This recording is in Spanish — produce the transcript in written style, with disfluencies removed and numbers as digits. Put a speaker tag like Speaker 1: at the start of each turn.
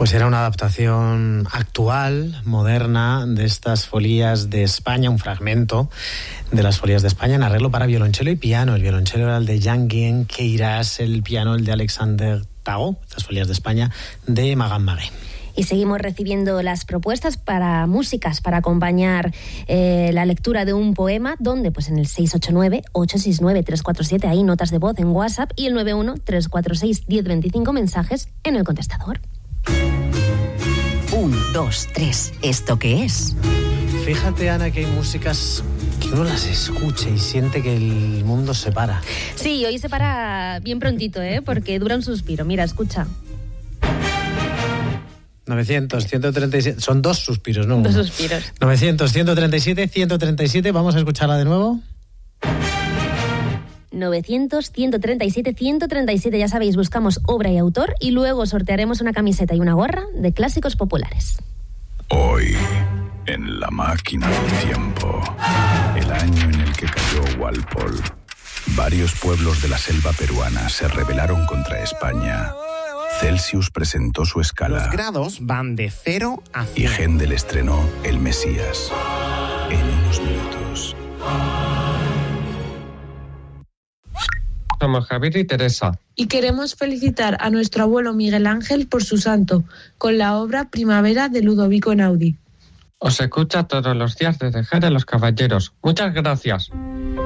Speaker 1: Pues era una adaptación actual, moderna, de estas folías de España, un fragmento de las folías de España en arreglo para violonchelo y piano. El violonchelo era el de Jean-Guyen Queyras, el piano el de Alexander Tago, estas folías de España de Magan Magué.
Speaker 2: Y seguimos recibiendo las propuestas para músicas para acompañar la lectura de un poema, donde pues en el 689-869-347 hay notas de voz en WhatsApp y el 91-346-1025 mensajes en el contestador.
Speaker 3: 1, 2, 3. ¿Esto qué es?
Speaker 1: Fíjate, Ana, que hay músicas que uno las escucha y siente que el mundo se para.
Speaker 2: Sí, hoy se para bien prontito, porque dura un suspiro. Mira, escucha.
Speaker 1: 900, 137, son dos suspiros, ¿no?
Speaker 2: Dos suspiros.
Speaker 1: 900, 137, 137, vamos a escucharla de nuevo.
Speaker 2: 900, 137, 137, ya sabéis, buscamos obra y autor y luego sortearemos una camiseta y una gorra de clásicos populares.
Speaker 4: Hoy, en la máquina del tiempo, el año en el que cayó Walpole, varios pueblos de la selva peruana se rebelaron contra España. Celsius presentó su escala.
Speaker 5: Los grados van de 0 a 100.
Speaker 4: Y Händel estrenó El Mesías en unos minutos.
Speaker 6: Somos Javier y Teresa.
Speaker 7: Y queremos felicitar a nuestro abuelo Miguel Ángel por su santo, con la obra Primavera de Ludovico Einaudi.
Speaker 6: Os escucha todos los días desde Jerez de los Caballeros. Muchas gracias.